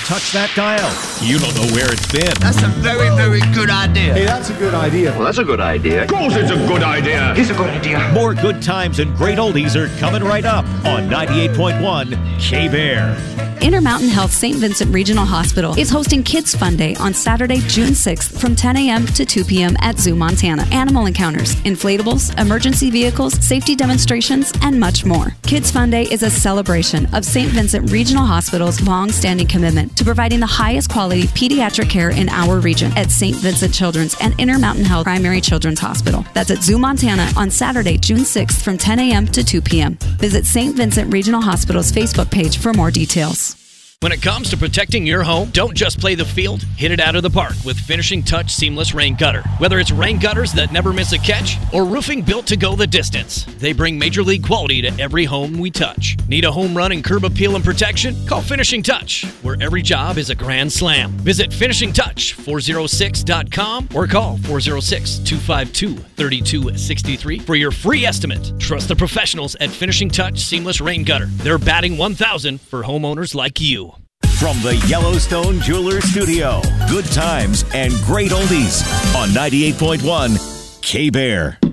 touch that dial. You don't know where it's been. That's a very, very good idea. Hey, that's a good idea. Well, that's a good idea. Of course it's a good idea. It's a good idea. More good times and great oldies are coming right up on 98.1 K-Bear. Intermountain Health St. Vincent Regional Hospital is hosting Kids Fun Day on Saturday, June 6th from 10 a.m. to 2 p.m. at Zoo, Montana. Animal encounters, inflatables, emergency vehicles, safety demonstrations, and much more. Kids Fun Day is a celebration of St. Vincent Regional Hospital's long-standing commitment to providing the highest quality pediatric care in our region at St. Vincent Children's and Intermountain Health Primary Children's Hospital. That's at Zoo, Montana on Saturday, June 6th from 10 a.m. to 2 p.m. Visit St. Vincent Regional Hospital's Facebook page for more details. When it comes to protecting your home, don't just play the field, hit it out of the park with Finishing Touch Seamless Rain Gutter. Whether it's rain gutters that never miss a catch or roofing built to go the distance, they bring major league quality to every home we touch. Need a home run and curb appeal and protection? Call Finishing Touch, where every job is a grand slam. Visit finishingtouch406.com or call 406-252-3263 for your free estimate. Trust the professionals at Finishing Touch Seamless Rain Gutter. They're batting 1,000 for homeowners like you. From the Yellowstone Jeweler Studio, good times and great oldies on 98.1 K-Bear.